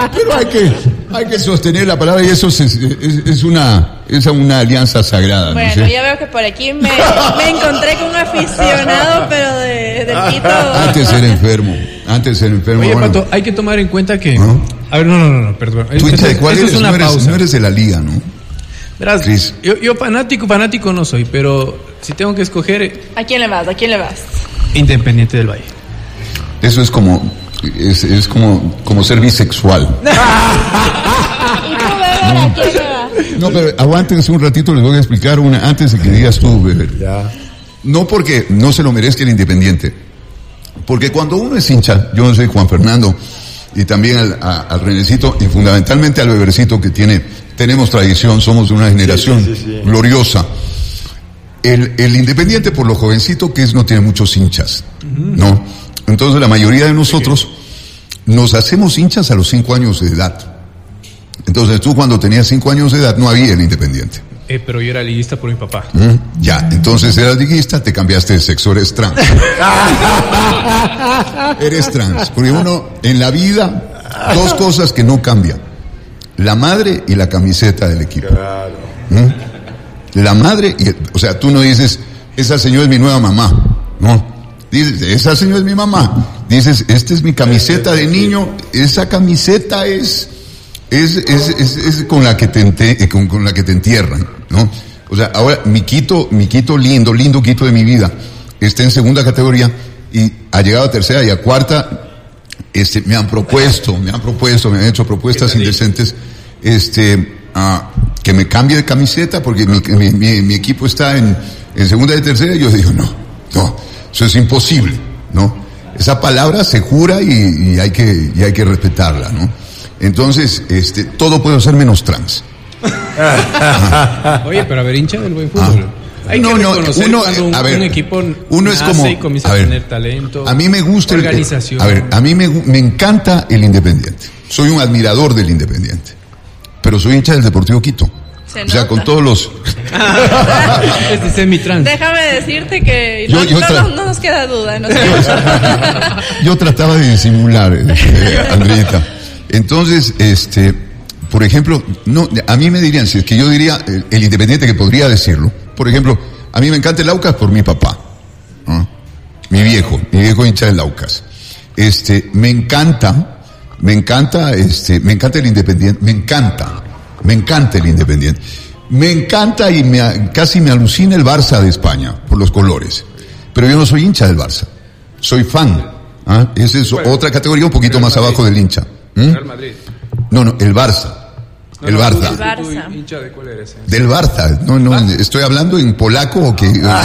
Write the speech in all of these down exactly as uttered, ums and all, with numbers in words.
pero hay que, hay que sostener la palabra y eso es, es, es una, es una alianza sagrada. Bueno, ¿no? ya veo que por aquí me, me encontré con un aficionado, pero de, del Quito. Antes era enfermo, antes era enfermo. Oye, bueno. Pato, hay que tomar en cuenta que... ¿No? A ver, no, no, no, no perdón. ¿Tú Eso, de cuál eso eres? es una No eres, pausa. no eres de la liga, ¿no? Verás, Chris. yo, yo fanático, fanático no soy, pero si tengo que escoger, ¿A quién le vas? ¿A quién le vas? Independiente del Valle. Eso es como, es, es como, como ser bisexual. ¿Y tú, bebé, a quién le vas? No, pero aguántense un ratito, les voy a explicar una antes de que digas tú, bebé. Ya. No porque no se lo merezca el Independiente, porque cuando uno es hincha, yo soy Juan Fernando, y también al, a, al Renecito, y fundamentalmente al Bebercito, que tiene, tenemos tradición, somos de una generación Sí, sí, sí, sí. gloriosa. El, el Independiente, por lo jovencito que es, no tiene muchos hinchas, ¿no? Entonces la mayoría de nosotros nos hacemos hinchas a los cinco años de edad. Entonces tú cuando tenías cinco años de edad no había el Independiente. Eh, pero yo era liguista por mi papá. ¿Mm? Ya, entonces eras liguista, te cambiaste de sexo, eres trans. Eres trans, porque uno en la vida, dos cosas que no cambian: la madre y la camiseta del equipo. Claro. ¿Mm? La madre, y, o sea, tú no dices, esa señora es mi nueva mamá, no. Dices, esa señora es mi mamá. Dices, esta es mi camiseta de niño, esa camiseta es, es, es, es, es con la que te, ente, con, con la que te entierran, ¿no? O sea, ahora, mi Quito, mi Quito lindo, lindo Quito de mi vida, está en segunda categoría y ha llegado a tercera y a cuarta, este, me han propuesto, me han propuesto, me han hecho propuestas indecentes, este, ah, que me cambie de camiseta porque mi, mi, mi, mi equipo está en, en segunda y tercera, y yo digo, no, no, eso es imposible, ¿no? Esa palabra se jura y, y hay que, y hay que respetarla, ¿no? Entonces, este, todo puede ser menos trans. Oye, pero a ver, hincha del buen fútbol. Ah. Hay No, que no, reconocer uno, cuando un, a ver, un equipo uno es nace como, y comienza a a, ver, tener talento. A mí me gusta el, organización. a ver, a mí me, me encanta el Independiente. Soy un admirador del Independiente. Pero soy hincha del Deportivo Quito. Se O sea, nota. con todos los... Este es semi-trans. Déjame decirte que Yo- no, yo no, tra- no, no nos queda duda. No Yo trataba de disimular, eh, eh, Andreita. Entonces, este, por ejemplo, no, a mí me dirían, si es que yo diría el, el Independiente, que podría decirlo, por ejemplo, a mí me encanta el Aucas por mi papá, ¿no? Mi viejo, mi viejo hincha del Aucas. Este, me encanta, me encanta, este, me encanta el Independiente, me encanta, me encanta el Independiente. Me encanta y me, casi me alucina el Barça de España, por los colores. Pero yo no soy hincha del Barça, soy fan. ¿Ah? Esa es Bueno, otra categoría un poquito Real más Madrid. abajo del hincha. ¿Mm? Real Madrid. No, no, el Barça. No, el no, Barça. tú- tú- Barça. tú, hincha de cuál eres, eh? Del Barça. No, no, estoy hablando en polaco o que...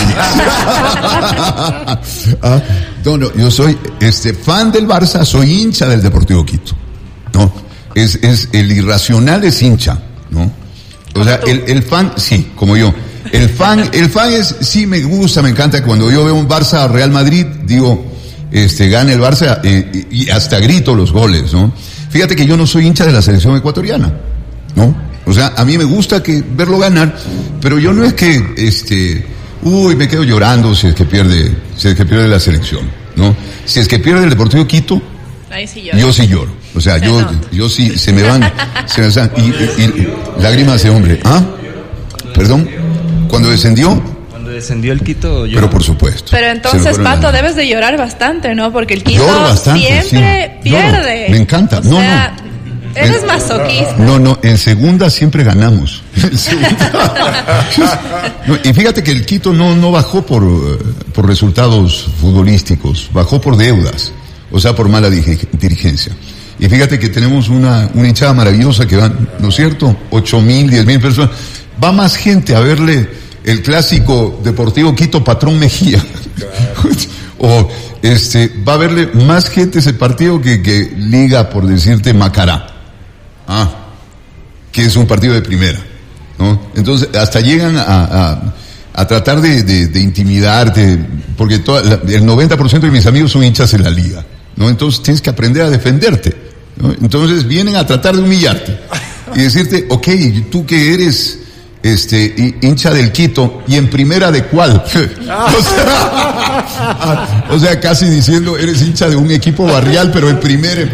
Ah, no, no, yo soy este fan del Barça, soy hincha del Deportivo Quito. No, es, es, el irracional es hincha, ¿no? O sea, el, el fan, sí, como yo. El fan, el fan es, sí me gusta, me encanta. Cuando yo veo un Barça Real Madrid, digo, este, gana el Barça, eh, y hasta grito los goles, ¿no? Fíjate que yo no soy hincha de la selección ecuatoriana, ¿no? O sea, a mí me gusta que verlo ganar, pero yo no es que, este, uy, me quedo llorando si es que pierde, si es que pierde la selección, ¿no? Si es que pierde el Deportivo Quito, Ahí sí yo. yo sí lloro. O sea, Se yo, nota. yo sí, se me van, se me van, y, y- y lágrimas de hombre. ¿Ah? ¿Perdón? ¿Cuando descendió? Cuando descendió el Quito, yo... Pero por supuesto. Pero Se me entonces, fueron Pato, las- debes de llorar bastante, ¿no? Porque el Quito Lloro bastante, siempre sí. Lloro. pierde. Me encanta. O No, sea, no. eres En- masoquista. No, no, en segunda siempre ganamos. En segunda. No, y fíjate que el Quito no, no bajó por, eh, por resultados futbolísticos, bajó por deudas, o sea, por mala digi- dirigencia. Y fíjate que tenemos una, una hinchada maravillosa que van, ¿no es cierto? Ocho mil, diez mil personas. Va más gente a verle el clásico Deportivo Quito Patrón Mejía. O este, va a verle más gente ese partido que, que Liga, por decirte, Macará. Ah, que es un partido de primera, ¿no? Entonces, hasta llegan a, a, a tratar de, de, de intimidarte, porque toda, la, el noventa por ciento de mis amigos son hinchas en la Liga, ¿no? Entonces tienes que aprender a defenderte, ¿no? Entonces vienen a tratar de humillarte y decirte, ok, tú que eres este hi- hincha del Quito, y en primera de cuál. o, sea, o sea, casi diciendo, eres hincha de un equipo barrial, pero en primera,